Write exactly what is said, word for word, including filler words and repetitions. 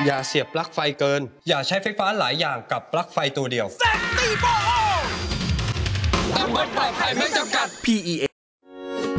อย่าเสียบปลั๊กไฟเกินอย่าใช้ไฟฟ้าหลายอย่างกับปลั๊กไฟตัวเดียวเซฟตี้โฟร์ต้องวัดปลอดภัยไม่จำกัดพี อี เอ